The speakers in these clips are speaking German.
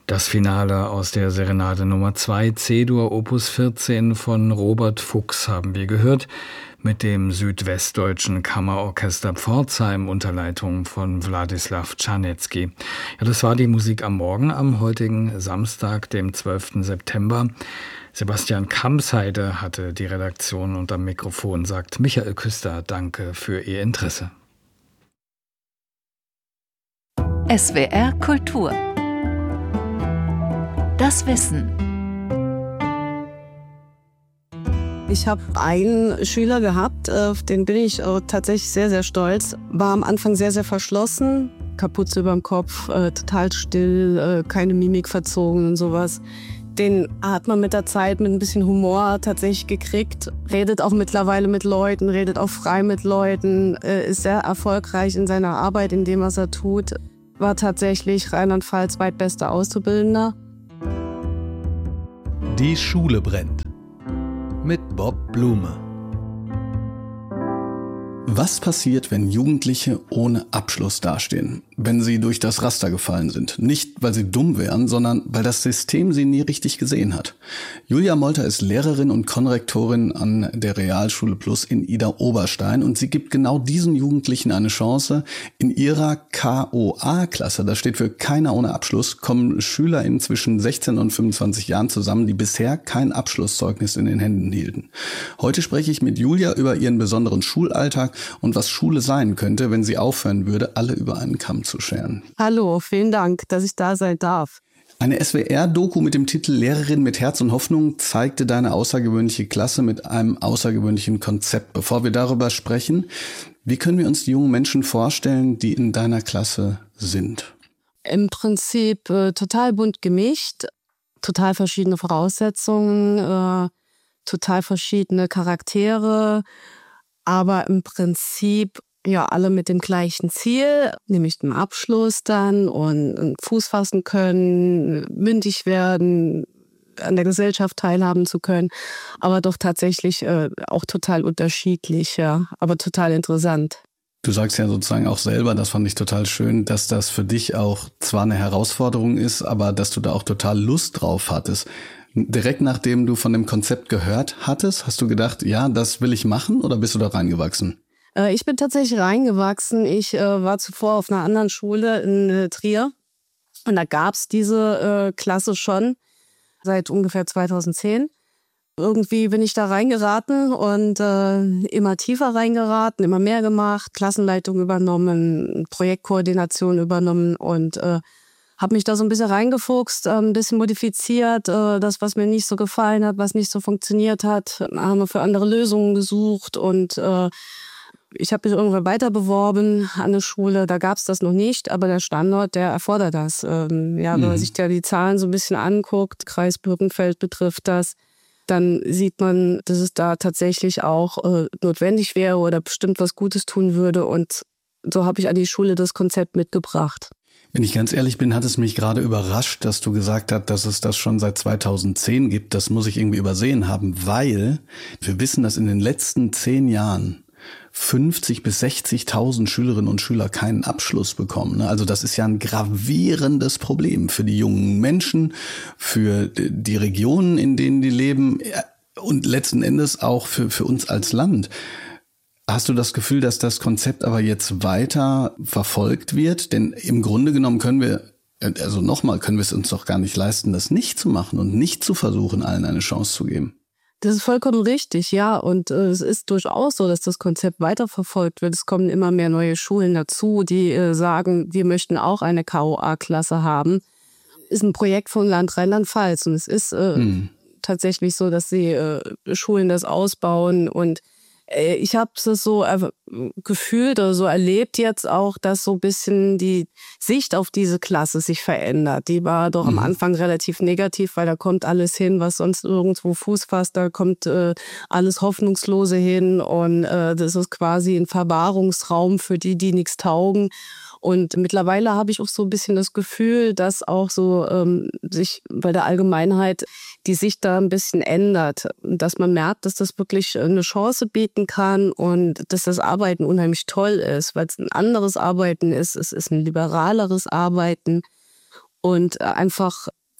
Das Finale aus der Serenade Nummer 2 C-Dur Opus 14 von Robert Fuchs haben wir gehört, mit dem Südwestdeutschen Kammerorchester Pforzheim unter Leitung von Wladislaw Czarnecki. Ja, das war die Musik am Morgen am heutigen Samstag, dem 12. September. Sebastian Kampsheide hatte die Redaktion und am Mikrofon sagt Michael Küster, danke für Ihr Interesse. SWR Kultur. Das Wissen. Ich habe einen Schüler gehabt, auf den bin ich tatsächlich sehr, sehr stolz. War am Anfang sehr, sehr verschlossen, Kapuze über dem Kopf, total still, keine Mimik verzogen und sowas. Den hat man mit der Zeit mit ein bisschen Humor tatsächlich gekriegt. Redet auch mittlerweile mit Leuten, redet auch frei mit Leuten, ist sehr erfolgreich in seiner Arbeit, in dem, was er tut. War tatsächlich Rheinland-Pfalz zweitbester Auszubildender. Die Schule brennt. Mit Bob Blume. Was passiert, wenn Jugendliche ohne Abschluss dastehen? Wenn sie durch das Raster gefallen sind? Nicht, weil sie dumm wären, sondern weil das System sie nie richtig gesehen hat. Julia Molter ist Lehrerin und Konrektorin an der Realschule Plus in Idar-Oberstein und sie gibt genau diesen Jugendlichen eine Chance. In ihrer KOA-Klasse, das steht für Keiner ohne Abschluss, kommen SchülerInnen zwischen 16 und 25 Jahren zusammen, die bisher kein Abschlusszeugnis in den Händen hielten. Heute spreche ich mit Julia über ihren besonderen Schulalltag und was Schule sein könnte, wenn sie aufhören würde, alle über einen Kamm zu scheren. Hallo, vielen Dank, dass ich da sein darf. Eine SWR-Doku mit dem Titel Lehrerin mit Herz und Hoffnung zeigte deine außergewöhnliche Klasse mit einem außergewöhnlichen Konzept. Bevor wir darüber sprechen, wie können wir uns die jungen Menschen vorstellen, die in deiner Klasse sind? Im Prinzip total bunt gemischt, total verschiedene Voraussetzungen, total verschiedene Charaktere, aber im Prinzip ja alle mit dem gleichen Ziel, nämlich dem Abschluss dann und Fuß fassen können, mündig werden, an der Gesellschaft teilhaben zu können, aber doch tatsächlich auch total unterschiedlich, ja, aber total interessant. Du sagst ja sozusagen auch selber, das fand ich total schön, dass das für dich auch zwar eine Herausforderung ist, aber dass du da auch total Lust drauf hattest. Direkt nachdem du von dem Konzept gehört hattest, hast du gedacht, ja, das will ich machen, oder bist du da reingewachsen? Ich bin tatsächlich reingewachsen. Ich war zuvor auf einer anderen Schule in Trier und da gab's diese Klasse schon seit ungefähr 2010. Irgendwie bin ich da reingeraten und immer tiefer reingeraten, immer mehr gemacht, Klassenleitung übernommen, Projektkoordination übernommen und habe mich da so ein bisschen reingefuchst, ein bisschen modifiziert, das, was mir nicht so gefallen hat, was nicht so funktioniert hat, haben wir für andere Lösungen gesucht und ich habe mich irgendwann weiter beworben an eine Schule, da gab es das noch nicht, aber der Standort, der erfordert das. Wenn man sich da die Zahlen so ein bisschen anguckt, Kreis Birkenfeld betrifft das, dann sieht man, dass es da tatsächlich auch notwendig wäre oder bestimmt was Gutes tun würde und so habe ich an die Schule das Konzept mitgebracht. Wenn ich ganz ehrlich bin, hat es mich gerade überrascht, dass du gesagt hast, dass es das schon seit 2010 gibt. Das muss ich irgendwie übersehen haben, weil wir wissen, dass in den letzten 10 Jahren 50.000 bis 60.000 Schülerinnen und Schüler keinen Abschluss bekommen. Also das ist ja ein gravierendes Problem für die jungen Menschen, für die Regionen, in denen die leben und letzten Endes auch für uns als Land. Hast du das Gefühl, dass das Konzept aber jetzt weiter verfolgt wird? Denn im Grunde genommen können wir es uns doch gar nicht leisten, das nicht zu machen und nicht zu versuchen, allen eine Chance zu geben. Das ist vollkommen richtig, ja. Und es ist durchaus so, dass das Konzept weiterverfolgt wird. Es kommen immer mehr neue Schulen dazu, die sagen, wir möchten auch eine KOA-Klasse haben. Ist ein Projekt von Land Rheinland-Pfalz. Und es ist tatsächlich so, dass die Schulen das ausbauen. Und ich habe es so gefühlt oder so erlebt jetzt auch, dass so ein bisschen die Sicht auf diese Klasse sich verändert. Die war doch am Anfang relativ negativ, weil da kommt alles hin, was sonst irgendwo Fuß fasst. Da kommt alles Hoffnungslose hin und das ist quasi ein Verwahrungsraum für die, die nichts taugen. Und mittlerweile habe ich auch so ein bisschen das Gefühl, dass auch so sich bei der Allgemeinheit die Sicht da ein bisschen ändert. Dass man merkt, dass das wirklich eine Chance bieten kann und dass das Arbeiten unheimlich toll ist, weil es ein anderes Arbeiten ist. Es ist ein liberaleres Arbeiten und einfach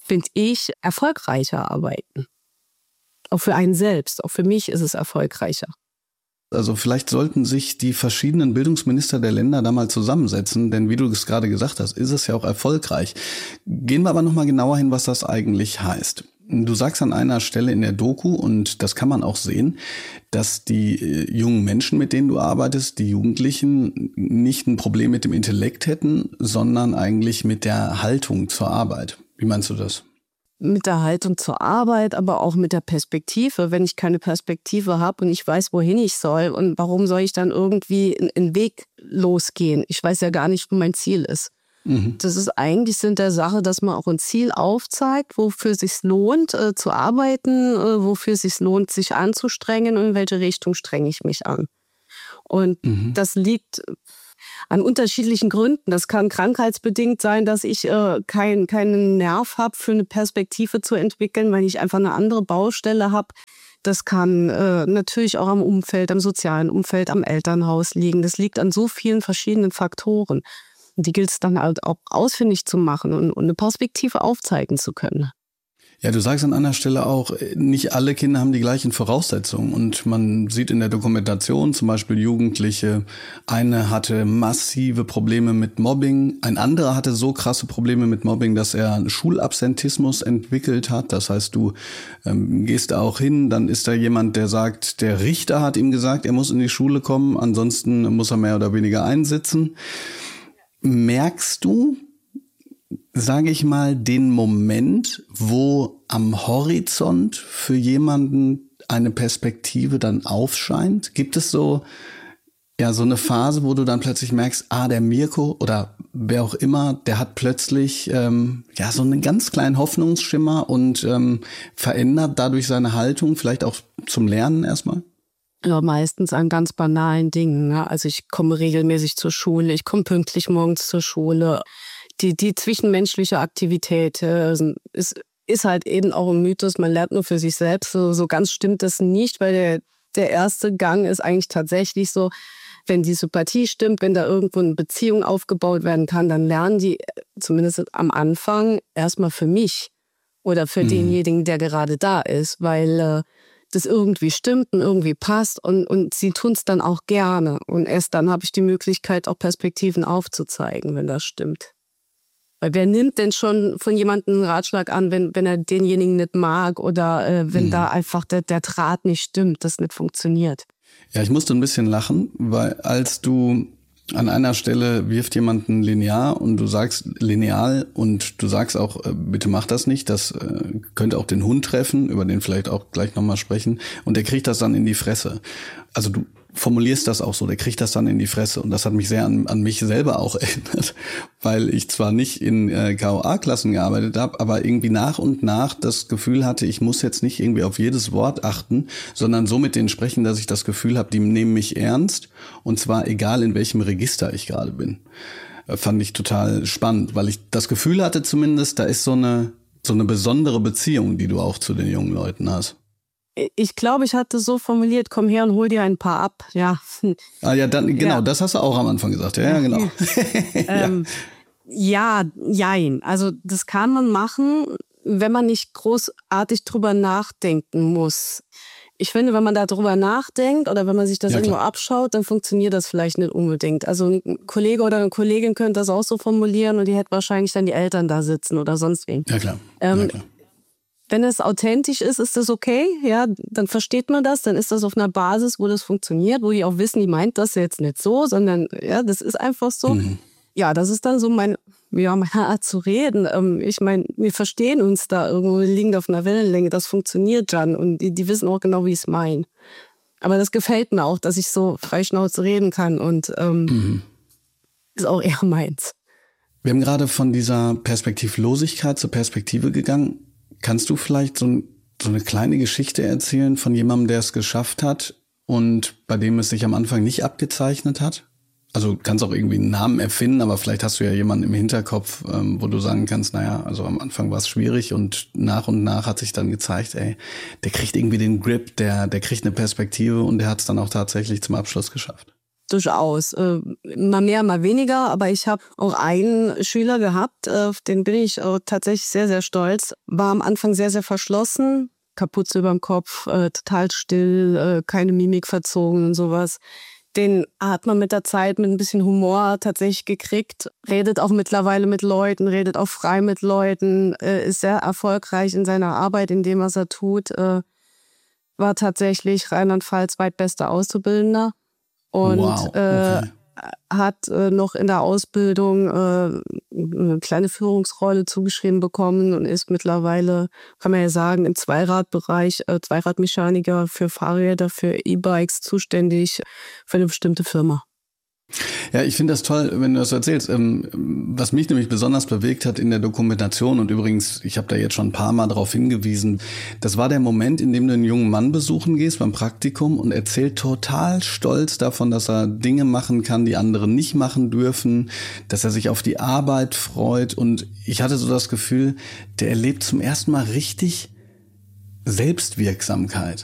finde ich, erfolgreicher arbeiten. Auch für einen selbst, auch für mich ist es erfolgreicher. Also vielleicht sollten sich die verschiedenen Bildungsminister der Länder da mal zusammensetzen, denn wie du es gerade gesagt hast, ist es ja auch erfolgreich. Gehen wir aber nochmal genauer hin, was das eigentlich heißt. Du sagst an einer Stelle in der Doku, und das kann man auch sehen, dass die jungen Menschen, mit denen du arbeitest, die Jugendlichen, nicht ein Problem mit dem Intellekt hätten, sondern eigentlich mit der Haltung zur Arbeit. Wie meinst du das? Mit der Haltung zur Arbeit, aber auch mit der Perspektive. Wenn ich keine Perspektive habe und ich weiß, wohin ich soll, und warum soll ich dann irgendwie einen Weg losgehen? Ich weiß ja gar nicht, wo mein Ziel ist. Das ist eigentlich Sinn der Sache, dass man auch ein Ziel aufzeigt, wofür es sich lohnt zu arbeiten, wofür es sich lohnt, sich anzustrengen und in welche Richtung strenge ich mich an. Und das liegt an unterschiedlichen Gründen. Das kann krankheitsbedingt sein, dass ich keinen Nerv habe, für eine Perspektive zu entwickeln, weil ich einfach eine andere Baustelle habe. Das kann natürlich auch am Umfeld, am sozialen Umfeld, am Elternhaus liegen. Das liegt an so vielen verschiedenen Faktoren. Die gilt es dann halt auch ausfindig zu machen und eine Perspektive aufzeigen zu können. Ja, du sagst an einer Stelle auch, nicht alle Kinder haben die gleichen Voraussetzungen. Und man sieht in der Dokumentation zum Beispiel Jugendliche, eine hatte massive Probleme mit Mobbing, ein anderer hatte so krasse Probleme mit Mobbing, dass er einen Schulabsentismus entwickelt hat. Das heißt, du gehst da auch hin, dann ist da jemand, der sagt, der Richter hat ihm gesagt, er muss in die Schule kommen, ansonsten muss er mehr oder weniger einsitzen. Merkst du, sage ich mal, den Moment, wo am Horizont für jemanden eine Perspektive dann aufscheint? Gibt es so eine Phase, wo du dann plötzlich merkst, der Mirko oder wer auch immer, der hat plötzlich so einen ganz kleinen Hoffnungsschimmer und verändert dadurch seine Haltung, vielleicht auch zum Lernen erstmal? Ja, meistens an ganz banalen Dingen. Ne? Also ich komme regelmäßig zur Schule, ich komme pünktlich morgens zur Schule. Die zwischenmenschliche Aktivität ist halt eben auch ein Mythos, man lernt nur für sich selbst. So ganz stimmt das nicht, weil der erste Gang ist eigentlich tatsächlich so, wenn die Sympathie stimmt, wenn da irgendwo eine Beziehung aufgebaut werden kann, dann lernen die zumindest am Anfang erstmal für mich oder für denjenigen, der gerade da ist, weil das irgendwie stimmt und irgendwie passt und sie tun es dann auch gerne. Und erst dann habe ich die Möglichkeit, auch Perspektiven aufzuzeigen, wenn das stimmt. Weil wer nimmt denn schon von jemandem einen Ratschlag an, wenn er denjenigen nicht mag oder wenn da einfach der Draht nicht stimmt, das nicht funktioniert? Ja, ich musste ein bisschen lachen, weil als du an einer Stelle wirft jemand ein Lineal und du sagst Lineal und du sagst auch, bitte mach das nicht, das könnte auch den Hund treffen, über den vielleicht auch gleich nochmal sprechen, und der kriegt das dann in die Fresse. Also du formulierst das auch so, der kriegt das dann in die Fresse, und das hat mich sehr an mich selber auch erinnert, weil ich zwar nicht in KOA-Klassen gearbeitet habe, aber irgendwie nach und nach das Gefühl hatte, ich muss jetzt nicht irgendwie auf jedes Wort achten, sondern so mit denen sprechen, dass ich das Gefühl habe, die nehmen mich ernst, und zwar egal in welchem Register ich gerade bin. Fand ich total spannend, weil ich das Gefühl hatte zumindest, da ist so eine besondere Beziehung, die du auch zu den jungen Leuten hast. Ich glaube, ich hatte so formuliert, komm her und hol dir ein paar ab. Ja. Ja, dann genau, ja. Das hast du auch am Anfang gesagt. Ja, genau. Jein. Also das kann man machen, wenn man nicht großartig drüber nachdenken muss. Ich finde, wenn man da drüber nachdenkt oder wenn man sich das irgendwo abschaut, dann funktioniert das vielleicht nicht unbedingt. Also ein Kollege oder eine Kollegin könnte das auch so formulieren und die hätte wahrscheinlich dann die Eltern da sitzen oder sonst wen. Ja, klar. Wenn es authentisch ist, ist das okay, ja, dann versteht man das, dann ist das auf einer Basis, wo das funktioniert, wo die auch wissen, die meint das jetzt nicht so, sondern ja, das ist einfach so. Ja, das ist dann so meine Art zu reden. Ich meine, wir verstehen uns da irgendwo, wir liegen auf einer Wellenlänge, das funktioniert dann und die wissen auch genau, wie ich es meine. Aber das gefällt mir auch, dass ich so freischnauze reden kann und ist auch eher meins. Wir haben gerade von dieser Perspektivlosigkeit zur Perspektive gegangen. Kannst du vielleicht so eine kleine Geschichte erzählen von jemandem, der es geschafft hat und bei dem es sich am Anfang nicht abgezeichnet hat? Also du kannst auch irgendwie einen Namen erfinden, aber vielleicht hast du ja jemanden im Hinterkopf, wo du sagen kannst, also am Anfang war es schwierig und nach hat sich dann gezeigt, der kriegt irgendwie den Grip, der kriegt eine Perspektive und der hat es dann auch tatsächlich zum Abschluss geschafft. durchaus. Mal mehr, mal weniger. Aber ich habe auch einen Schüler gehabt, auf den bin ich tatsächlich sehr, sehr stolz. War am Anfang sehr, sehr verschlossen. Kapuze überm Kopf, total still, keine Mimik verzogen und sowas. Den hat man mit der Zeit mit ein bisschen Humor tatsächlich gekriegt. Redet auch mittlerweile mit Leuten, redet auch frei mit Leuten, ist sehr erfolgreich in seiner Arbeit, in dem, was er tut. War tatsächlich Rheinland-Pfalz zweitbester Auszubildender und wow, okay. Hat noch in der Ausbildung eine kleine Führungsrolle zugeschrieben bekommen und ist mittlerweile, kann man ja sagen, im Zweiradbereich, Zweiradmechaniker für Fahrräder, für E-Bikes zuständig für eine bestimmte Firma. Ja, ich finde das toll, wenn du das so erzählst. Was mich nämlich besonders bewegt hat in der Dokumentation, und übrigens, ich habe da jetzt schon ein paar Mal darauf hingewiesen, das war der Moment, in dem du einen jungen Mann besuchen gehst beim Praktikum und erzählt total stolz davon, dass er Dinge machen kann, die andere nicht machen dürfen, dass er sich auf die Arbeit freut. Und ich hatte so das Gefühl, der erlebt zum ersten Mal richtig Selbstwirksamkeit.